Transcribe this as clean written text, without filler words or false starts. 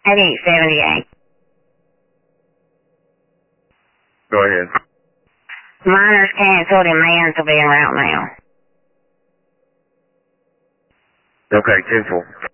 8878. Go ahead. Miner's canceled and man's will be en route now. Okay, 10-4.